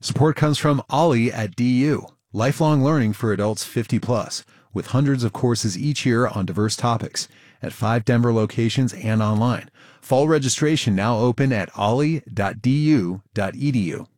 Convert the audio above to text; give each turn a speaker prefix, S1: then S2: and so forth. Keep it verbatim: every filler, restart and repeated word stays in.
S1: Support comes from Ollie at D U, lifelong learning for adults fifty plus, with hundreds of courses each year on diverse topics at five Denver locations and online. Fall registration now open at ollie dot d u dot e d u.